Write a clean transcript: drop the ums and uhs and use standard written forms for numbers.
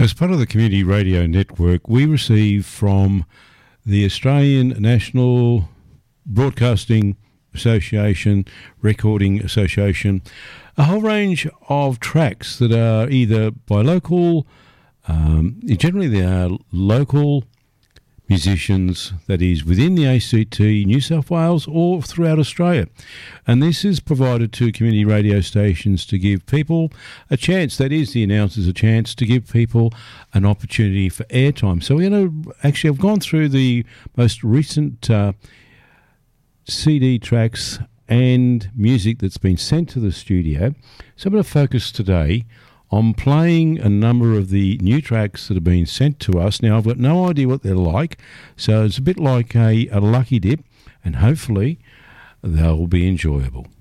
As part of the Community Radio Network, we receive from the Australian National Broadcasting Association, Recording Association, a whole range of tracks that are either by local, generally they are local musicians, that is within the ACT, New South Wales or throughout Australia. And this is provided to community radio stations to give people a chance, that is the announcers a chance to give people an opportunity for airtime. So we're going to, actually I've gone through the most recent CD tracks and music that's been sent to the studio. So I'm going to focus today on playing a number of the new tracks that have been sent to us. Now, I've got no idea what they're like, so it's a bit like a lucky dip, and hopefully they'll be enjoyable.